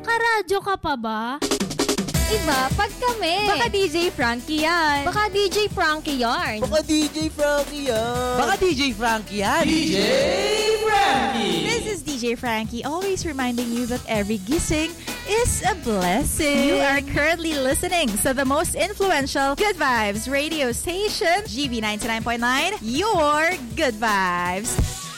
Nakaradyo ka pa ba? Iba, pag kami. Baka DJ Frankie yan. Baka DJ Frankie yarn. Baka DJ Frankie yan. Baka DJ Frankie yan. DJ Frankie. This is DJ Frankie, always reminding you that every gising is a blessing. You are currently listening to the most influential Good Vibes radio station, GB 99.9, your Good Vibes.